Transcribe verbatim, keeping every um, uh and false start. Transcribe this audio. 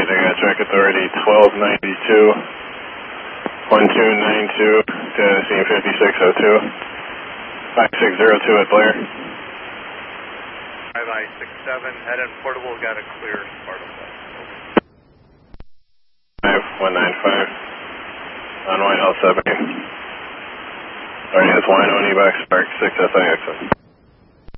I got track authority twelve ninety-two, one two nine two, data scene fifty-six oh two, five six zero two at Blair. five I six seven, head and portable, got a clear part of that. five one nine five, on White House Avenue. Alright, that's Wine Oni box, Park six S I X.